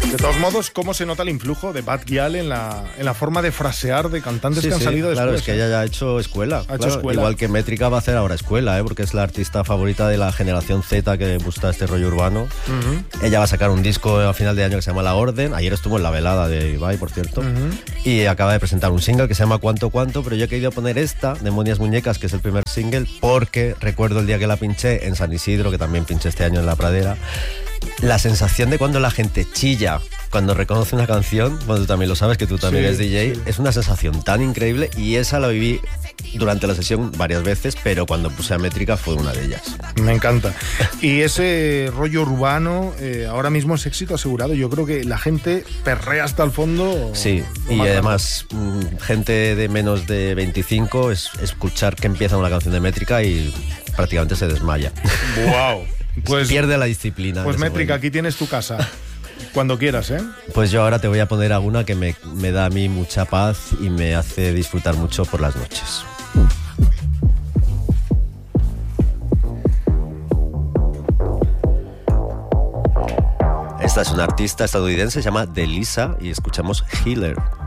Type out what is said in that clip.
De todos modos, ¿cómo se nota el influjo de Bad Gyal en la forma de frasear de cantantes que han salido claro, después? Es que ella ya ha hecho escuela. Ha hecho escuela. Igual que Métrica va a hacer ahora escuela, porque es la artista favorita de la generación Z que gusta este rollo urbano. Ella va a sacar un disco a final de año que se llama La Orden. Ayer estuvo en la velada de Ibai, por cierto. Y acaba de presentar un single que se llama Cuánto Cuánto, pero yo he querido poner esta, Demonias Muñecas, que es el primer single, porque recuerdo el día que la pinché en San Isidro, que también pinché este año en La Pradera. La sensación de cuando la gente chilla cuando reconoce una canción, bueno, tú también lo sabes, que tú también eres DJ, es una sensación tan increíble, y esa la viví durante la sesión varias veces, pero cuando puse a Métrica fue una de ellas. Me encanta. Y ese rollo urbano ahora mismo es éxito asegurado. Yo creo que la gente perrea hasta el fondo. Sí, y además gente de menos de 25 es escuchar que empieza una canción de Métrica y prácticamente se desmaya. ¡Wow! Pues pierde la disciplina. Pues Métrica, aquí tienes tu casa. Cuando quieras, ¿eh? Pues yo ahora te voy a poner alguna que me da a mí mucha paz y me hace disfrutar mucho por las noches. Esta es una artista estadounidense, se llama Delisa, y escuchamos Healer.